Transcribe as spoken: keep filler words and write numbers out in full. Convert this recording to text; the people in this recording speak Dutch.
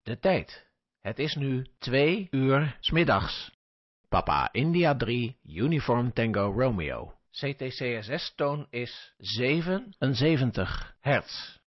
De tijd. Het is nu twee uur 's middags. Papa India drie, Uniform Tango Romeo. C T C S S-toon is zevenenzeventig hertz.